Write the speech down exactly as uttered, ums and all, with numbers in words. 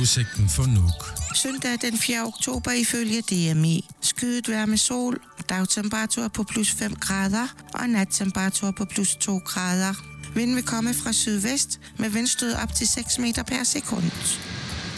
vejrudsigten for Nuuk. Søndag den fjerde oktober ifølge D M I. Skyet vejr med sol, dagtemperatur på plus fem grader og nattemperatur på plus to grader. Vinden vil komme fra sydvest med vindstød op til seks meter per sekund.